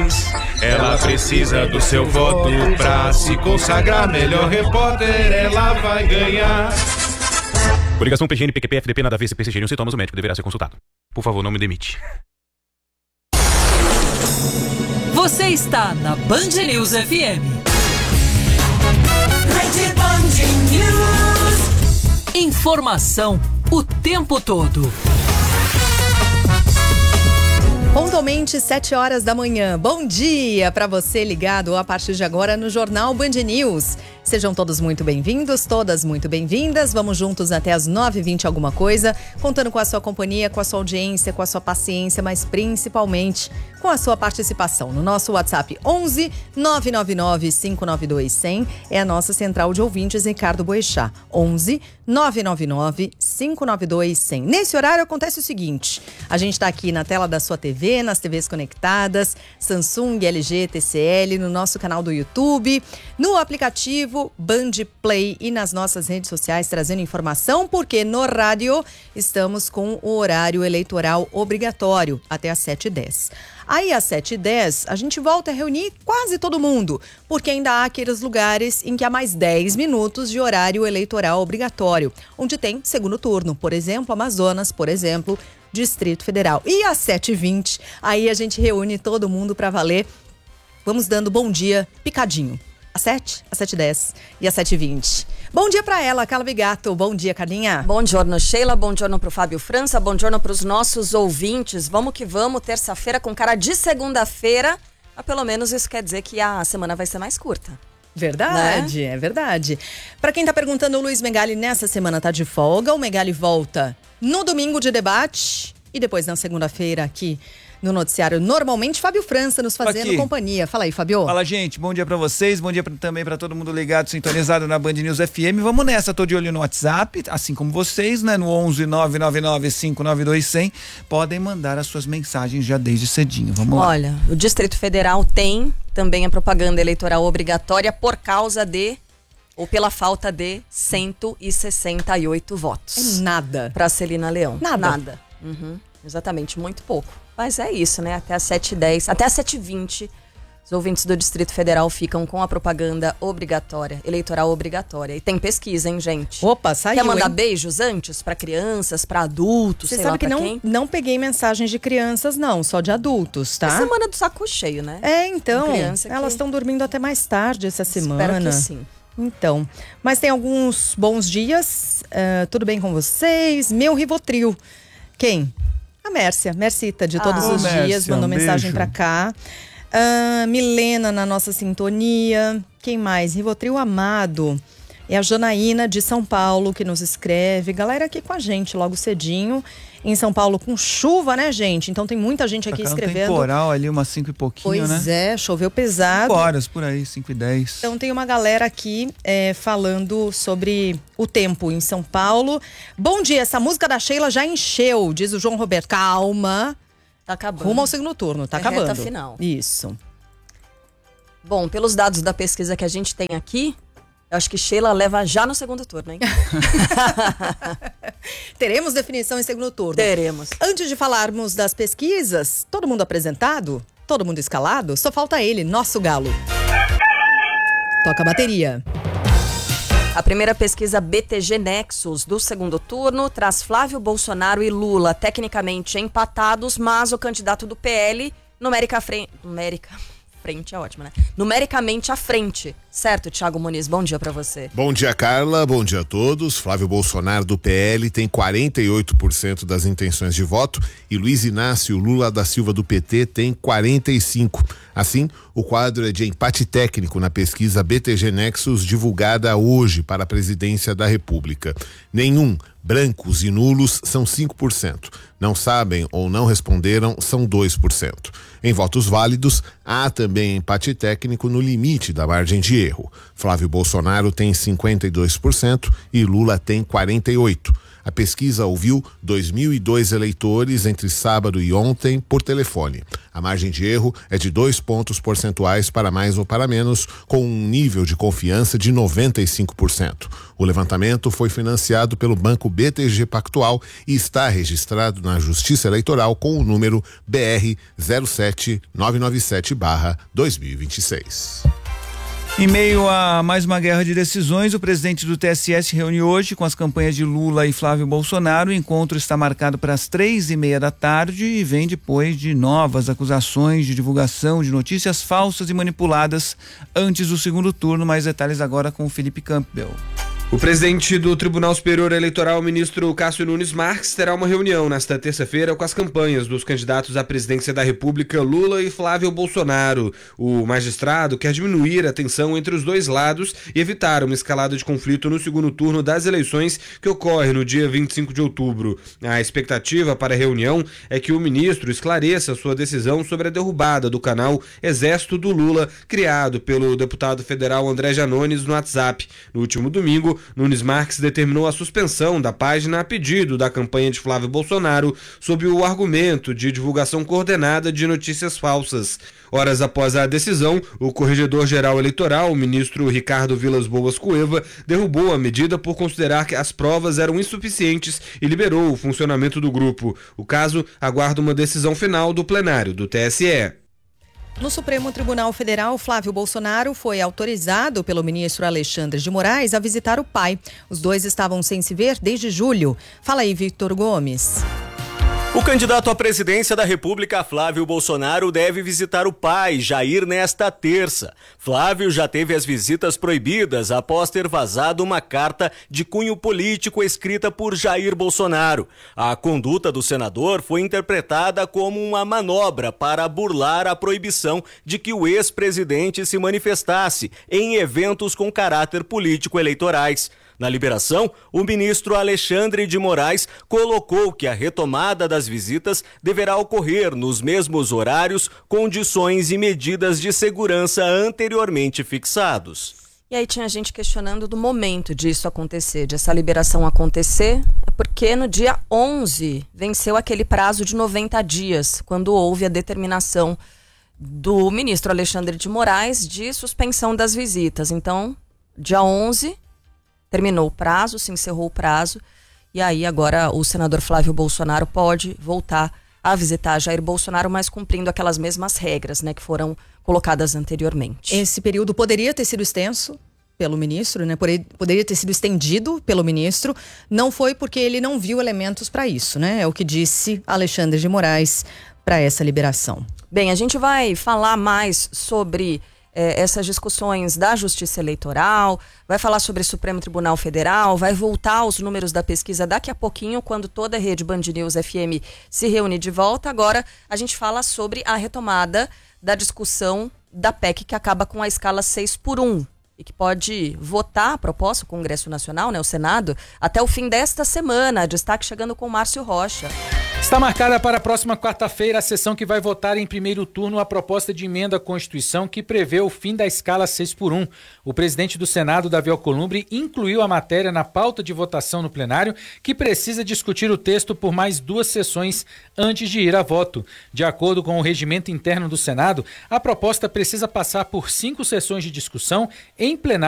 Ela precisa do seu voto pra se consagrar melhor repórter, ela vai ganhar. Coligação PGN, PQP, FDP, nada a ver, CPC, geriam sintomas, o médico deverá ser consultado. Por favor, não me demite. Você está na Band News FM. Rede Band News. Informação o tempo todo. Pontualmente 7 horas da manhã. Bom dia para você ligado a partir de agora no Jornal Band News. Sejam todos muito bem-vindos, todas muito bem-vindas. Vamos juntos até as 9h20 alguma coisa, contando com a sua companhia, com a sua audiência, com a sua paciência, mas principalmente com a sua participação. No nosso WhatsApp 11 999 592 100 é a nossa central de ouvintes Ricardo Boechat. 11 999 592 100. Nesse horário acontece o seguinte: a gente está aqui na tela da sua TV, nas TVs conectadas, Samsung, LG, TCL, no nosso canal do YouTube, no aplicativo Band Play e nas nossas redes sociais trazendo informação, porque no rádio estamos com o horário eleitoral obrigatório até às 7h10. Aí às 7h10 a gente volta a reunir quase todo mundo, porque ainda há aqueles lugares em que há mais 10 minutos de horário eleitoral obrigatório, onde tem segundo turno, por exemplo, Amazonas, por exemplo, Distrito Federal. E às 7h20, aí a gente reúne todo mundo para valer. Vamos dando bom dia picadinho. Às 7, às 7h10 e às 7h20. Bom dia para ela, Carla Bigato. Bom dia, Carlinha. Bom giorno, Sheila. Bom giorno pro Fábio França. Bom giorno pros nossos ouvintes. Vamos que vamos, terça-feira com cara de segunda-feira. Mas pelo menos isso quer dizer que a semana vai ser mais curta. Verdade, né? É verdade. Para quem tá perguntando, o Luiz Megali nessa semana tá de folga. O Megali volta no domingo de debate e depois na segunda-feira aqui no noticiário, normalmente, Fábio França nos fazendo aqui. Companhia. Fala aí, Fábio. Fala, gente. Bom dia pra vocês. Bom dia também pra todo mundo ligado, sintonizado na Band News FM. Vamos nessa. Tô de olho no WhatsApp, assim como vocês, né? No 11 999 592 100. Podem mandar as suas mensagens já desde cedinho. Vamos lá. Olha, o Distrito Federal tem também a propaganda eleitoral obrigatória por causa de, ou pela falta de, 168 votos. É nada. Pra Celina Leão. Nada. Uhum, exatamente, muito pouco. Mas é isso, né? Até às 7h10, até às 7h20, os ouvintes do Distrito Federal ficam com a propaganda obrigatória, eleitoral obrigatória. E tem pesquisa, hein, gente? Opa, saiu, Quer mandar hein? beijos antes pra crianças, pra adultos, Você sei sabe lá que pra não, quem? não peguei mensagens de crianças, não, só de adultos, tá? É semana do saco cheio, né? É, então, Criança elas estão dormindo até mais tarde essa semana. Espero que sim. Então, mas tem alguns bons dias, tudo bem com vocês? Meu Rivotril. Quem? A Mercita, de todos os Mércia, dias, mandou mensagem beijo. pra cá. Milena na nossa sintonia. Quem mais? Rivotril Amado. É a Janaína de São Paulo que nos escreve. Galera aqui com a gente logo cedinho. Em São Paulo com chuva, né, gente? Então tem muita gente aqui Tá escrevendo. temporal ali, umas 5 e pouquinho, Pois né? é, choveu pesado. 5 horas por aí, 5h10. Então tem uma galera aqui falando sobre o tempo em São Paulo. Bom dia, essa música da Sheila já encheu, diz o João Roberto. Calma. Tá acabando. Rumo ao segundo turno, tá É acabando. reta final. Isso. Bom, pelos dados da pesquisa que a gente tem aqui, eu acho que Sheila leva já no segundo turno, hein? Teremos definição em segundo turno. Teremos. Antes de falarmos das pesquisas, todo mundo apresentado? Todo mundo escalado? Só falta ele, nosso galo. Toca a bateria. A primeira pesquisa BTG Nexus do segundo turno traz Flávio Bolsonaro e Lula tecnicamente empatados, mas o candidato do PL frente é ótimo, né? Numericamente à frente. Certo, Thiago Muniz? Bom dia pra você. Bom dia, Carla. Bom dia a todos. Flávio Bolsonaro do PL tem 48% das intenções de voto e Luiz Inácio Lula da Silva do PT tem 45%. Assim, o quadro é de empate técnico na pesquisa BTG Nexus divulgada hoje para a presidência da República. Nenhum, brancos e nulos são 5%. Não sabem ou não responderam são 2%. Em votos válidos, há também empate técnico no limite da margem de erro. Flávio Bolsonaro tem 52% e Lula tem 48%. A pesquisa ouviu 2.002 eleitores entre sábado e ontem por telefone. A margem de erro é de 2 pontos percentuais para mais ou para menos, com um nível de confiança de 95%. O levantamento foi financiado pelo Banco BTG Pactual e está registrado na Justiça Eleitoral com o número BR 07997/2026. Em meio a mais uma guerra de decisões, o presidente do TSE se reúne hoje com as campanhas de Lula e Flávio Bolsonaro. O encontro está marcado para as 3:30 da tarde e vem depois de novas acusações de divulgação de notícias falsas e manipuladas antes do segundo turno. Mais detalhes agora com o Felipe Campbell. O presidente do Tribunal Superior Eleitoral, ministro Cássio Nunes Marques, terá uma reunião nesta terça-feira com as campanhas dos candidatos à presidência da República, Lula e Flávio Bolsonaro. O magistrado quer diminuir a tensão entre os dois lados e evitar uma escalada de conflito no segundo turno das eleições que ocorre no dia 25 de outubro. A expectativa para a reunião é que o ministro esclareça sua decisão sobre a derrubada do canal Exército do Lula, criado pelo deputado federal André Janones no WhatsApp. No último domingo, Nunes Marques determinou a suspensão da página a pedido da campanha de Flávio Bolsonaro sob o argumento de divulgação coordenada de notícias falsas. Horas após a decisão, o corregedor-geral eleitoral, o ministro Ricardo Vilas Boas Cueva, derrubou a medida por considerar que as provas eram insuficientes e liberou o funcionamento do grupo. O caso aguarda uma decisão final do plenário do TSE. No Supremo Tribunal Federal, Flávio Bolsonaro foi autorizado pelo ministro Alexandre de Moraes a visitar o pai. Os dois estavam sem se ver desde julho. Fala aí, Victor Gomes. O candidato à presidência da República, Flávio Bolsonaro, deve visitar o pai, Jair, nesta terça. Flávio já teve as visitas proibidas após ter vazado uma carta de cunho político escrita por Jair Bolsonaro. A conduta do senador foi interpretada como uma manobra para burlar a proibição de que o ex-presidente se manifestasse em eventos com caráter político eleitorais. Na liberação, o ministro Alexandre de Moraes colocou que a retomada das visitas deverá ocorrer nos mesmos horários, condições e medidas de segurança anteriormente fixados. E aí tinha gente questionando do momento disso acontecer, dessa liberação acontecer, é porque no dia 11 venceu aquele prazo de 90 dias, quando houve a determinação do ministro Alexandre de Moraes de suspensão das visitas. Então, dia 11... terminou o prazo, se encerrou o prazo, e aí agora o senador Flávio Bolsonaro pode voltar a visitar Jair Bolsonaro, mas cumprindo aquelas mesmas regras, né, que foram colocadas anteriormente. Esse período poderia ter sido extenso pelo ministro, né? Poderia ter sido estendido pelo ministro. Não foi porque ele não viu elementos para isso, né? É o que disse Alexandre de Moraes para essa liberação. Bem, a gente vai falar mais sobre essas discussões da Justiça Eleitoral, vai falar sobre o Supremo Tribunal Federal, vai voltar aos números da pesquisa daqui a pouquinho, quando toda a rede Band News FM se reúne de volta. Agora a gente fala sobre a retomada da discussão da PEC que acaba com a escala 6x1 e que pode votar a proposta, o Congresso Nacional, né, o Senado, até o fim desta semana. Destaque chegando com Márcio Rocha. Está marcada para a próxima quarta-feira a sessão que vai votar em primeiro turno a proposta de emenda à Constituição que prevê o fim da escala 6x1. O presidente do Senado, Davi Alcolumbre, incluiu a matéria na pauta de votação no plenário, que precisa discutir o texto por mais 2 sessões antes de ir a voto. De acordo com o regimento interno do Senado, a proposta precisa passar por 5 sessões de discussão em plenário